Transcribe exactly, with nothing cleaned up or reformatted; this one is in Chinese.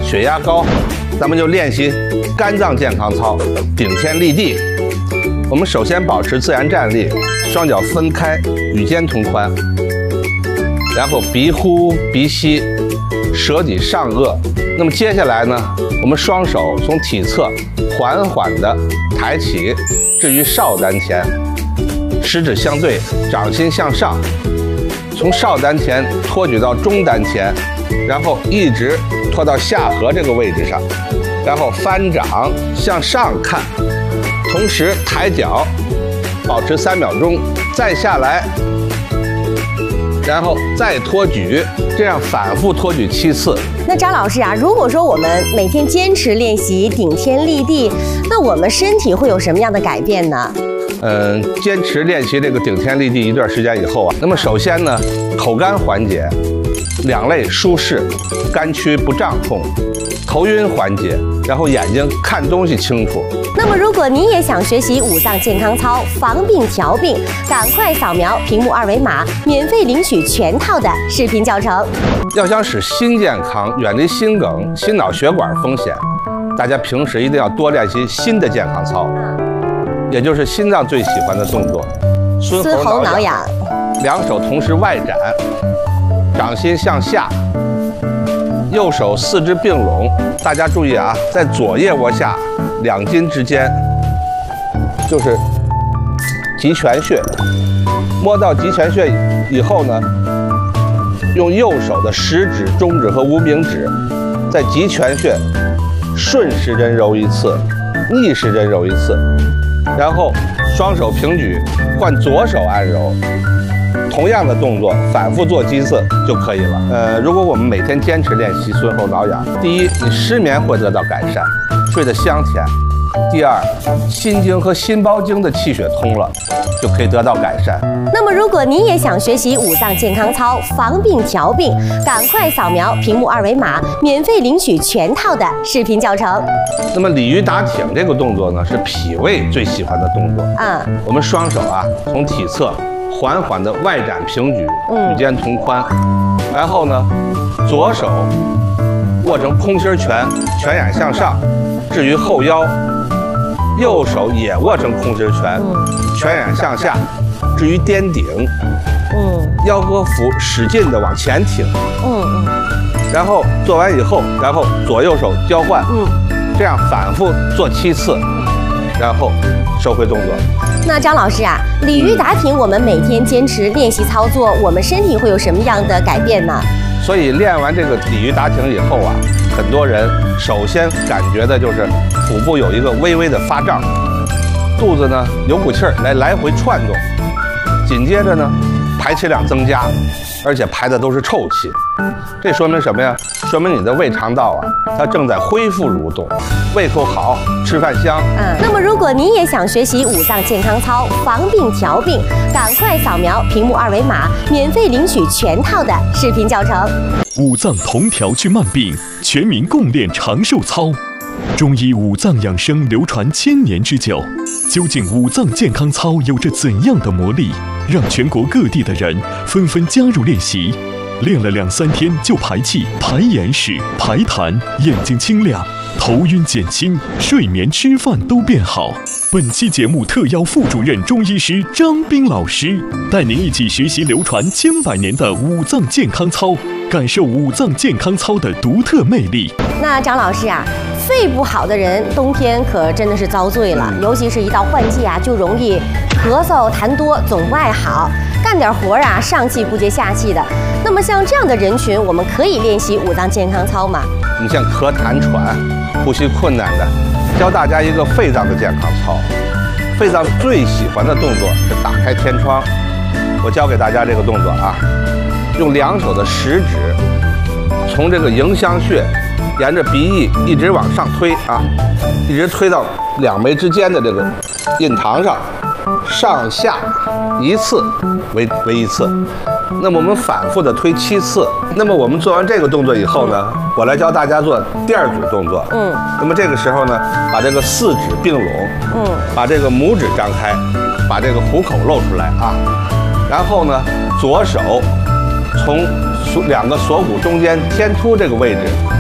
血压高，咱们就练习肝脏健康操，顶天立地。我们首先保持自然站立，双脚分开，与肩同宽，然后鼻呼鼻吸，舌抵上颚。那么接下来呢，我们双手从体侧缓缓地抬起，置于少丹田，食指相对，掌心向上，从少丹田托举到中丹田，然后一直拖到下颌这个位置上，然后翻掌向上看，同时抬脚，保持三秒钟，再下来，然后再托举，这样反复托举七次。 那张老师啊，如果说我们每天坚持练习顶天立地，那我们身体会有什么样的改变呢？ 嗯，坚持练习这个顶天立地一段时间以后啊，那么首先呢，口干缓解，两肋舒适，肝区不胀痛，头晕缓解，然后眼睛看东西清楚。 那么如果你也想学习五脏健康操，防病调病，赶快扫描屏幕二维码，免费领取全套的视频教程。 要想使心健康，远离心梗、心脑血管风险，大家平时一定要多练习心的健康操，也就是心脏最喜欢的动作， 孙猴挠痒。 两手同时外展，掌心向下，右手四肢并拢。大家注意啊，在左腋窝下两筋之间就是极泉穴，摸到极泉穴以后呢，用右手的食指、中指和无名指在极泉穴顺时针揉一次，逆时针揉一次，然后双手平举，换左手按揉，同样的动作反复做几次就可以了。呃，如果我们每天坚持练习孙猴挠痒，第一，你失眠会得到改善，睡得香甜；第二，心经和心包经的气血通了，就可以得到改善。 那么如果你也想学习五脏健康操，防病调病，赶快扫描屏幕二维码，免费领取全套的视频教程。 那么鲤鱼打挺这个动作呢，是脾胃最喜欢的动作。 嗯， 我们双手啊，从体侧缓缓的外展平举，与肩同宽，然后呢，左手握成空心拳，拳眼向上，置于后腰；右手也握成空心拳，拳眼向下，置于颠顶。嗯，腰和腹使劲的往前挺。嗯嗯。然后做完以后，然后左右手交换。嗯，这样反复做七次，然后收回动作。 那张老师啊，鲤鱼打挺，我们每天坚持练习操作，我们身体会有什么样的改变呢？ 所以练完这个鲤鱼打挺以后啊，很多人首先感觉的就是腹部有一个微微的发胀，肚子呢有股气儿来来回窜动，紧接着呢排气量增加，而且排的都是臭气。这说明什么呀？说明你的胃肠道啊，它正在恢复蠕动，胃口好，吃饭香。 嗯，那么如果你也想学习五脏健康操，防病调病，赶快扫描屏幕二维码，免费领取全套的视频教程。 五脏同调治慢病，全民共练长寿操。中医五脏养生流传千年之久，究竟五脏健康操有着怎样的魔力，让全国各地的人纷纷加入练习？练了两三天就排气、排眼屎、排痰，眼睛清亮，头晕减轻，睡眠、吃饭都变好。本期节目特邀副主任中医师张斌老师，带您一起学习流传千百年的五脏健康操，感受五脏健康操的独特魅力。 那张老师啊，肺不好的人冬天可真的是遭罪了，尤其是一到换季啊，就容易咳嗽、痰多，总不爱好，干点活啊，上气不接下气的。那么像这样的人群，我们可以练习五脏健康操吗？ 你像咳痰喘、呼吸困难的，教大家一个肺脏的健康操。肺脏最喜欢的动作是打开天窗。我教给大家这个动作啊，用两手的食指从这个迎香穴沿着鼻翼一直往上推啊，一直推到两眉之间的这个印堂上，上下一次为为一次。那么我们反复的推七次。那么我们做完这个动作以后呢，我来教大家做第二组动作。嗯。那么这个时候呢，把这个四指并拢，嗯，把这个拇指张开，把这个虎口露出来啊。然后呢，左手从锁两个锁骨中间天突这个位置